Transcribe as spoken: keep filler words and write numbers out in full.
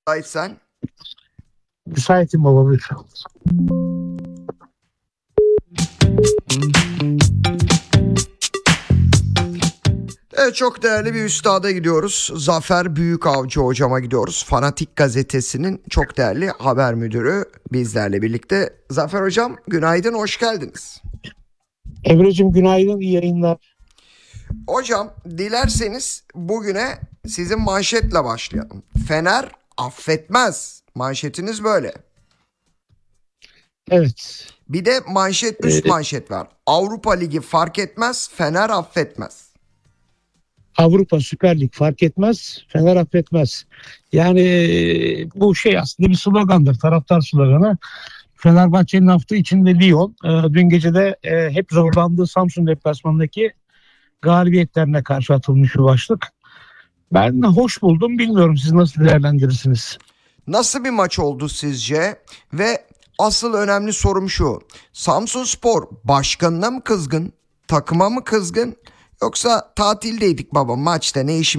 Müsaitsen. Müsaitim baba, buyur. Evet, çok değerli bir üstada gidiyoruz. Zafer Büyükavcı hocama gidiyoruz. Fanatik Gazetesi'nin çok değerli haber müdürü bizlerle birlikte. Zafer hocam, günaydın, hoş geldiniz. Emre'cim günaydın, iyi yayınlar. Hocam, dilerseniz bugüne sizin manşetle başlayalım. Fener affetmez. Manşetiniz böyle. Evet. Bir de manşet, üst Ee, manşet var. Avrupa Ligi fark etmez, Fener affetmez. Avrupa Süper Lig fark etmez, Fener affetmez. Yani e, bu şey aslında bir slogandır, taraftar sloganı. Fenerbahçe'nin hafta içinde Lyon, e, dün gece de e, hep zorlandığı Samsun deplasmanındaki galibiyetlerine karşı atılmış bir başlık. Ben hoş buldum, bilmiyorum siz nasıl değerlendirirsiniz? Nasıl bir maç oldu sizce? Ve asıl önemli sorum şu. Samsunspor başkanına mı kızgın? Takıma mı kızgın? Yoksa tatildeydik baba, maçta ne işimiz